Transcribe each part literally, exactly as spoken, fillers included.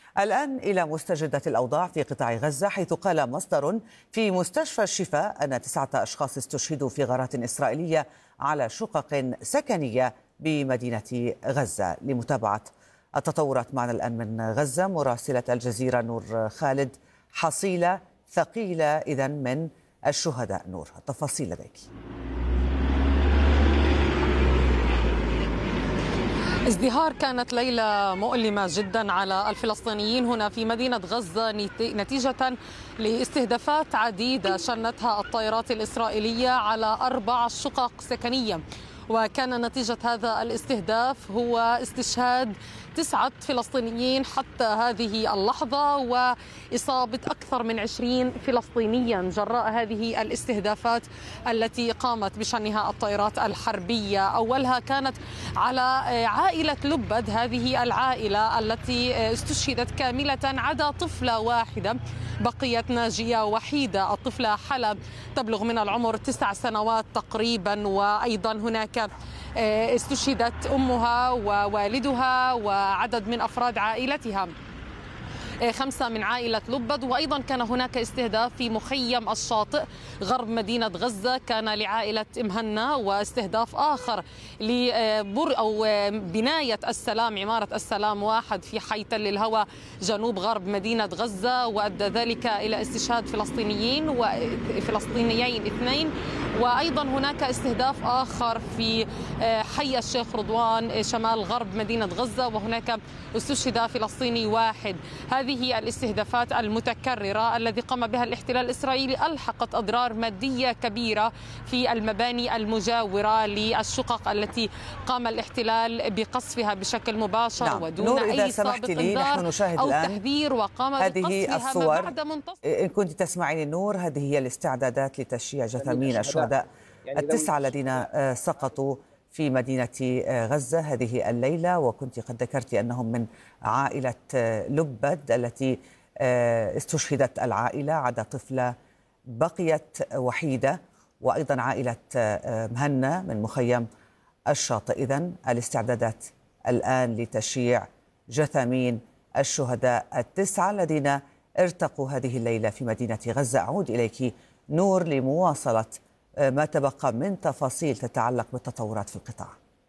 الآن إلى مستجدات الأوضاع في قطاع غزة، حيث قال مصدر في مستشفى الشفاء أن تسعة أشخاص استشهدوا في غارات إسرائيلية على شقق سكنية بمدينة غزة. لمتابعة التطورات معنا الآن من غزة مراسلة الجزيرة نور خالد. حصيلة ثقيلة إذن من الشهداء. نور، التفاصيل لديك. ازدهار كانت ليلة مؤلمة جدا على الفلسطينيين هنا في مدينة غزة نتيجة لاستهدافات عديدة شنتها الطائرات الإسرائيلية على أربع شقق سكنية، وكان نتيجة هذا الاستهداف هو استشهاد تسعة فلسطينيين حتى هذه اللحظة، وإصابة أكثر من عشرين فلسطينيا جراء هذه الاستهدافات التي قامت بشنها الطائرات الحربية. أولها كانت على عائلة لبد، هذه العائلة التي استشهدت كاملة عدا طفلة واحدة بقيت ناجية وحيدة. الطفلة حلب تبلغ من العمر تسع سنوات تقريبا، وأيضا هناك استشهدت أمها ووالدها وعدد من أفراد عائلتها، خمسة من عائلة لبد. وأيضا كان هناك استهداف في مخيم الشاطئ غرب مدينة غزة كان لعائلة مهنا، واستهداف آخر لبر أو بناية السلام عمارة السلام واحد في حي تل الهوى جنوب غرب مدينة غزة، وأدى ذلك إلى استشهاد فلسطينيين وفلسطينيين اثنين. وأيضا هناك استهداف آخر في حي الشيخ رضوان شمال غرب مدينة غزة، وهناك استشهد فلسطيني واحد. هذه الاستهدافات المتكررة الذي قام بها الاحتلال الإسرائيلي ألحقت أضرار مادية كبيرة في المباني المجاورة للشقق التي قام الاحتلال بقصفها بشكل مباشر. نعم. ودون نور، إذا أي سمحت سابق لي، نحن انذار نشاهد أو الآن تحذير، وقام هذه الصور. بعد منتصف. إن كنت تسمعيني نور، هذه هي الاستعدادات لتشييع جثامين الشهداء التسعة الذين سقطوا في مدينة غزة هذه الليلة، وكنت قد ذكرت أنهم من عائلة لبد التي استشهدت العائلة عدا طفلة بقيت وحيدة، وأيضا عائلة مهنا من مخيم الشاطئ. إذن الاستعدادات الآن لتشييع جثامين الشهداء التسعة الذين ارتقوا هذه الليلة في مدينة غزة. أعود إليك نور لمواصلة ما تبقى من تفاصيل تتعلق بالتطورات في القطاع.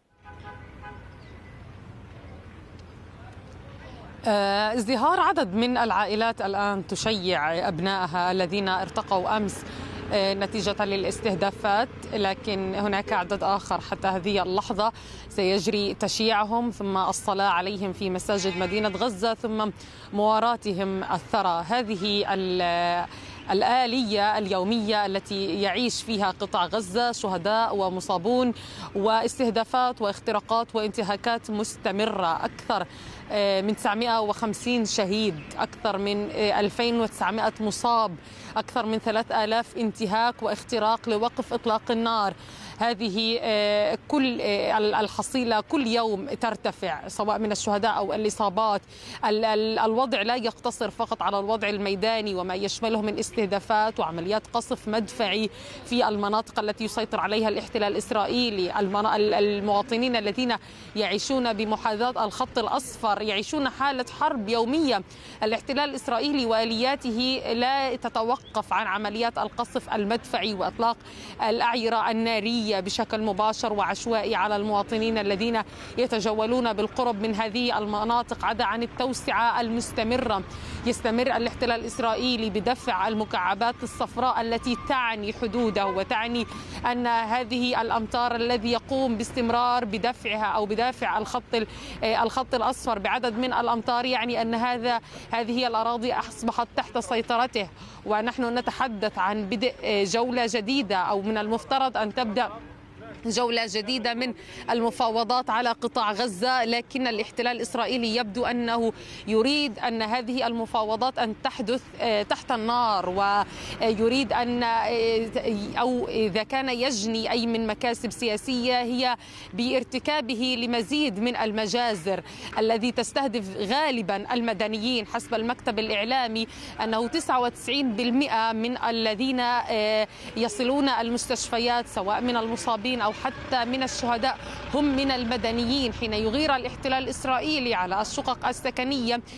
ازدهار عدد من العائلات الآن تشيع أبنائها الذين ارتقوا أمس نتيجة للاستهدافات، لكن هناك عدد آخر حتى هذه اللحظة سيجري تشييعهم ثم الصلاة عليهم في مساجد مدينة غزة ثم مواراتهم الثرى. هذه الآلية اليومية التي يعيش فيها قطاع غزة، شهداء ومصابون واستهدافات واختراقات وانتهاكات مستمرة. أكثر من تسعمئة وخمسين شهيد، أكثر من ألفين وتسعمئة مصاب، أكثر من ثلاثة آلاف انتهاك واختراق لوقف إطلاق النار. هذه كل الحصيلة كل يوم ترتفع سواء من الشهداء أو الإصابات. الوضع لا يقتصر فقط على الوضع الميداني وما يشمله من استهدافات وعمليات قصف مدفعي في المناطق التي يسيطر عليها الاحتلال الإسرائيلي. المواطنين الذين يعيشون بمحاذاة الخط الأصفر يعيشون حالة حرب يومية. الاحتلال الإسرائيلي وآلياته لا تتوقف عن عمليات القصف المدفعي وإطلاق الأعيرة النارية بشكل مباشر وعشوائي على المواطنين الذين يتجولون بالقرب من هذه المناطق، عدا عن التوسعة المستمرة. يستمر الاحتلال الإسرائيلي بدفع المكعبات الصفراء التي تعني حدوده وتعني أن هذه الأمطار الذي يقوم باستمرار بدفعها أو بدافع الخط الخط الأصفر بعدد من الأمطار، يعني أن هذا هذه الأراضي أصبحت تحت سيطرته. ونحن نتحدث عن بدء جولة جديدة، أو من المفترض أن تبدأ جولة جديدة من المفاوضات على قطاع غزة، لكن الاحتلال الإسرائيلي يبدو أنه يريد أن هذه المفاوضات أن تحدث تحت النار، ويريد أن أو إذا كان يجني أي من مكاسب سياسية هي بارتكابه لمزيد من المجازر الذي تستهدف غالبا المدنيين. حسب المكتب الإعلامي أنه تسعة وتسعين بالمئة من الذين يصلون المستشفيات سواء من المصابين أو حتى من الشهداء هم من المدنيين. حين يغير الاحتلال الإسرائيلي على الشقق السكنية